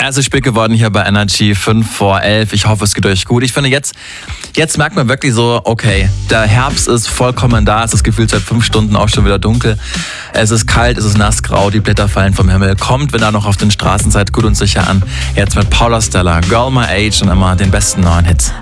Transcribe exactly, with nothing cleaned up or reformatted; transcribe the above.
Es ist spät geworden hier bei Energy, fünf vor elf. Ich hoffe, es geht euch gut. Ich finde, jetzt, jetzt merkt man wirklich so, okay, der Herbst ist vollkommen da. Es ist gefühlt seit fünf Stunden auch schon wieder dunkel. Es ist kalt, es ist nassgrau, die Blätter fallen vom Himmel. Kommt, wenn ihr noch auf den Straßen seid, gut und sicher an. Jetzt mit Paula Stella, Girl My Age und immer den besten neuen Hits.